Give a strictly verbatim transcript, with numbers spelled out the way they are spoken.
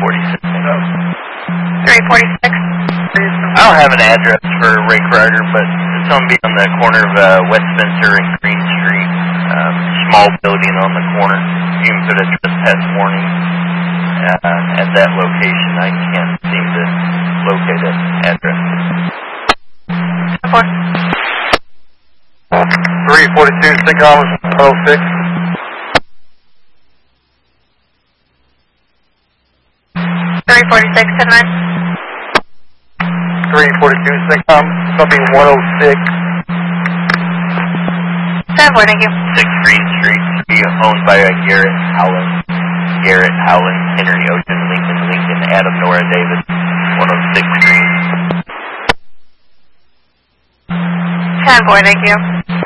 forty-six. three forty-six. I don't have an address for Ray Crider, but it's going to be on the corner of uh, Westminster and Green Street. Um, small building on the corner. You can put a trespass warning uh, at that location. I can't seem to locate an address. three forty-two, Saint Thomas, oh six. three forty-six, ten nine. three forty-two, Saint Thomas, it's going to be one oh six. ten four, thank you. six Green Street, be owned by uh, Garrett Howland. Garrett Howland, Henry Ocean, Lincoln, Lincoln, Adam, Nora, Davis, one oh six Green. ten four, thank you.